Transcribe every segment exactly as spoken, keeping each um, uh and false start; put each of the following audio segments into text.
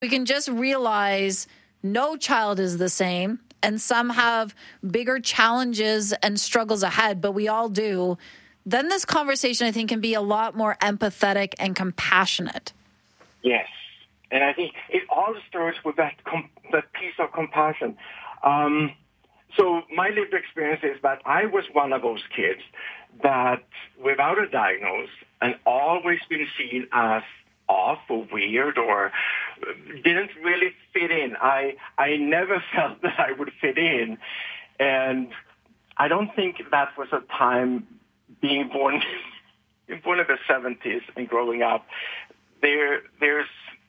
We can just realize no child is the same, and some have bigger challenges and struggles ahead, but we all do. Then this conversation, I think, can be a lot more empathetic and compassionate. Yes. And I think it all starts with that com- that piece of compassion. Um, so my lived experience is that I was one of those kids that, without a diagnosis, and always been seen as off or weird or didn't really fit in. I I never felt that I would fit in. And I don't think that was a time being born, born in the seventies and growing up. There, there's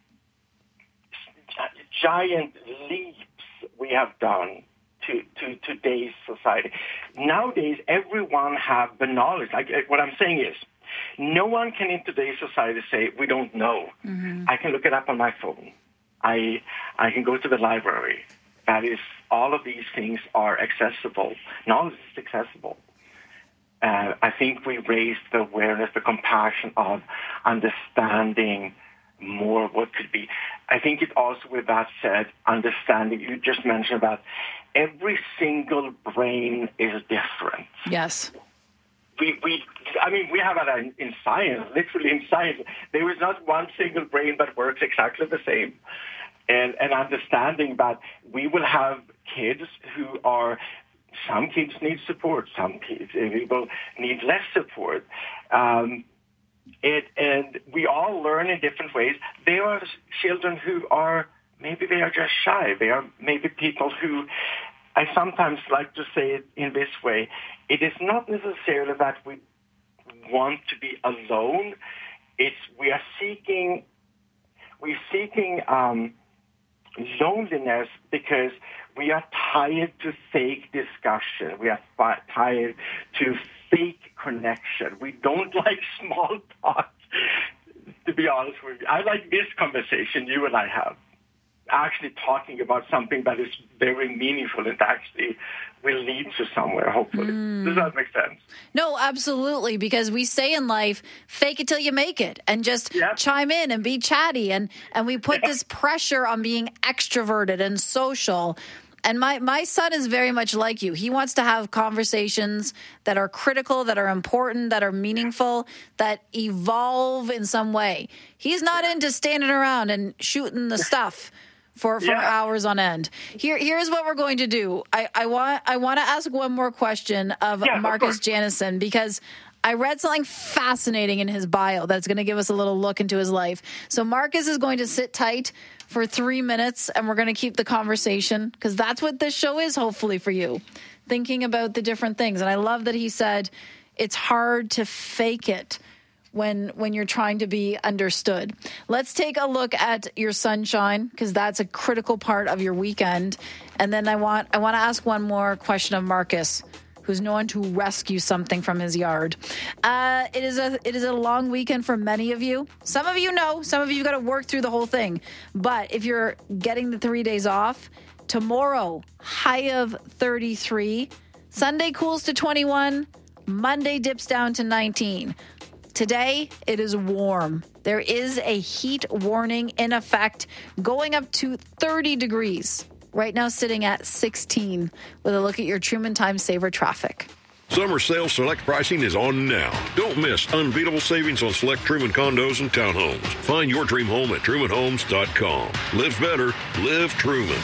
giant leaps we have done to, to today's society. Nowadays, everyone have the knowledge. Like, what I'm saying is, no one can in today's society say, we don't know. Mm-hmm. I can look it up on my phone. I I can go to the library. That is, all of these things are accessible. Knowledge is accessible. Uh, I think we raised the awareness, the compassion of understanding more of what could be. I think it also, with that said, understanding, you just mentioned that every single brain is different. Yes. We, we, I mean, we have that in, in science, literally in science. There is not one single brain that works exactly the same. And, and understanding that we will have kids who are, some kids need support, some kids will need less support. Um, it, and we all learn in different ways. There are children who are, maybe they are just shy. They are maybe people who, I sometimes like to say it in this way, it is not necessarily that we want to be alone. It's we are seeking, we're seeking um, loneliness because we are tired to fake discussion. We are fi- tired to fake connection. We don't like small talk, to be honest with you. I like this conversation you and I have, actually talking about something that is very meaningful and actually will lead to somewhere, hopefully. Mm. Does that make sense? No, absolutely, because we say in life, fake it till you make it, and just yep. chime in and be chatty, and, and we put yep. this pressure on being extroverted and social. And my, my son is very much like you. He wants to have conversations that are critical, that are important, that are meaningful, that evolve in some way. He's not into standing around and shooting the stuff for, for yeah. hours on end. Here, here's what we're going to do. I, I want I want to ask one more question of yeah, Marcus of Janison, because I read something fascinating in his bio that's going to give us a little look into his life. So Marcus is going to sit tight for three minutes, and we're going to keep the conversation, because that's what this show is, hopefully, for you, thinking about the different things. And I love that he said it's hard to fake it when when you're trying to be understood. Let's take a look at your sunshine, because that's a critical part of your weekend. And then I want I want to ask one more question of Marcus, who's known to rescue something from his yard. Uh, it is a it is a long weekend for many of you. Some of you know, some of you got to work through the whole thing. But if you're getting the three days off, tomorrow, high of thirty-three. Sunday cools to twenty-one. Monday dips down to nineteen. Today, it is warm. There is a heat warning in effect, going up to thirty degrees. Right now, sitting at sixteen, with a look at your Truman Time Saver traffic. Summer sales select pricing is on now. Don't miss unbeatable savings on select Truman condos and townhomes. Find your dream home at truman homes dot com. Live better. Live Truman.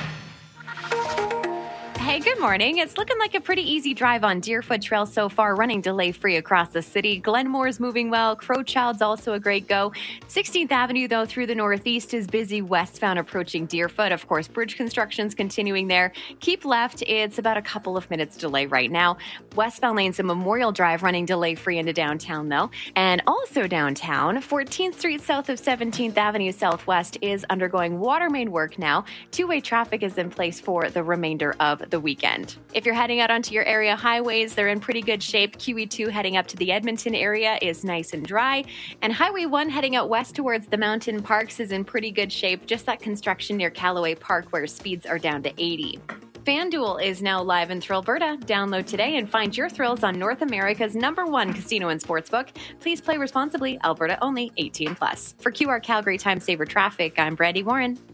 Hey, good morning. It's looking like a pretty easy drive on Deerfoot Trail so far, running delay-free across the city. Glenmore's moving well. Crowchild's also a great go. sixteenth Avenue, though, through the northeast is busy westbound approaching Deerfoot. Of course, bridge construction's continuing there. Keep left. It's about a couple of minutes delay right now. Westbound lanes and Memorial Drive running delay-free into downtown, though. And also downtown, fourteenth Street south of seventeenth Avenue Southwest is undergoing water main work now. Two-way traffic is in place for the remainder of the weekend. If you're heading out onto your area highways, they're in pretty good shape. Q E two heading up to the Edmonton area is nice and dry. And Highway one heading out west towards the mountain parks is in pretty good shape. Just that construction near Callaway Park where speeds are down to eighty. FanDuel is now live in Thrillberta. Download today and find your thrills on North America's number one casino and sportsbook. Please play responsibly. Alberta only. eighteen plus. For Q R Calgary Time Saver Traffic, I'm Brandy Warren.